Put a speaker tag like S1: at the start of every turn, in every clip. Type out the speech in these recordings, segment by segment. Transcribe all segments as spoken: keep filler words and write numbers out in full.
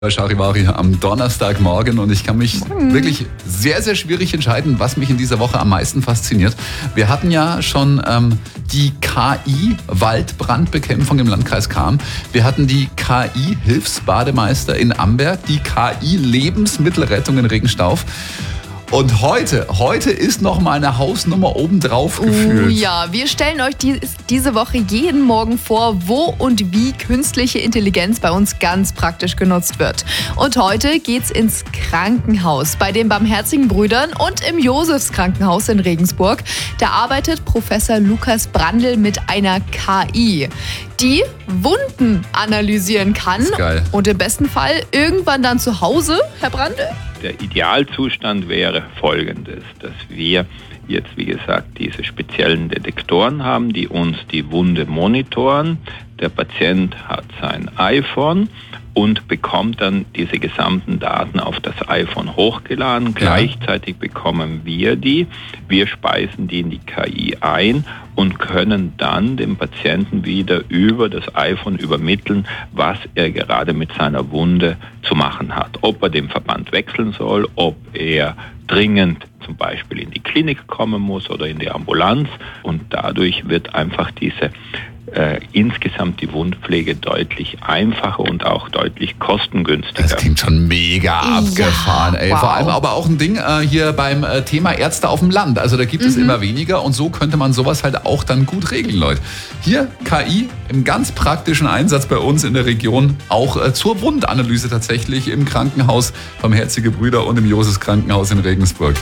S1: Bei Charivari am Donnerstagmorgen und ich kann mich mhm. wirklich sehr, sehr schwierig entscheiden, was mich in dieser Woche am meisten fasziniert. Wir hatten ja schon ähm, die K I-Waldbrandbekämpfung im Landkreis Cham. Wir hatten die K I-Hilfsbademeister in Amberg, die K I-Lebensmittelrettung in Regenstauf. Und heute, heute ist noch mal eine Hausnummer obendrauf gefühlt.
S2: Oh ja, wir stellen euch die, diese Woche jeden Morgen vor, wo und wie künstliche Intelligenz bei uns ganz praktisch genutzt wird. Und heute geht's ins Krankenhaus bei den Barmherzigen Brüdern und im Josefskrankenhaus in Regensburg. Da arbeitet Professor Lukas Brandl mit einer K I, die Wunden analysieren kann.
S1: Das ist geil.
S2: Und im besten Fall irgendwann dann zu Hause, Herr Brandl?
S3: Der Idealzustand wäre folgendes, dass wir jetzt, wie gesagt, diese speziellen Detektoren haben, die uns die Wunde monitoren. Der Patient hat sein iPhone und bekommt dann diese gesamten Daten auf das iPhone hochgeladen. Ja. Gleichzeitig bekommen wir die. Wir speisen die in die K I ein und können dann dem Patienten wieder über das iPhone übermitteln, was er gerade mit seiner Wunde zu machen hat. Ob er den Verband wechseln soll, ob er dringend zum Beispiel in die Klinik kommen muss oder in die Ambulanz. Und dadurch wird einfach diese Äh, insgesamt die Wundpflege deutlich einfacher und auch deutlich kostengünstiger.
S1: Das klingt schon mega abgefahren.
S2: Ja,
S1: ey.
S2: wow.
S1: Vor allem aber auch ein Ding äh, hier beim äh, Thema Ärzte auf dem Land. Also da gibt es mhm. immer weniger und so könnte man sowas halt auch dann gut regeln, Leute. Hier K I im ganz praktischen Einsatz bei uns in der Region, auch äh, zur Wundanalyse tatsächlich im Krankenhaus Barmherzige Brüder und im Josefskrankenhaus in Regensburg.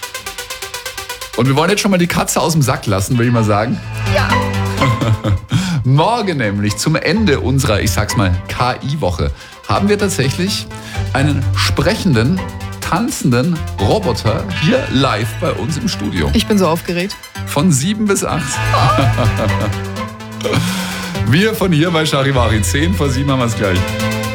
S1: Und wir wollen jetzt schon mal die Katze aus dem Sack lassen, würde ich mal sagen.
S2: Ja.
S1: Morgen nämlich zum Ende unserer, ich sag's mal, K I-Woche haben wir tatsächlich einen sprechenden, tanzenden Roboter hier live bei uns im Studio.
S2: Ich bin so aufgeregt.
S1: Von sieben bis acht. Wir von hier bei Charivari. Zehn vor sieben haben wir es gleich.